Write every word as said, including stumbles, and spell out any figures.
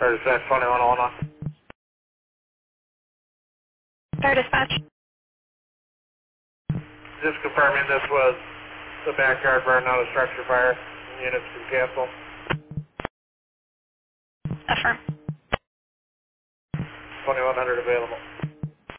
Or is that twenty-one oh one? Fire dispatch. Just confirming this was the backyard burn, not a structure fire. Units can cancel. Affirm. twenty-one hundred available.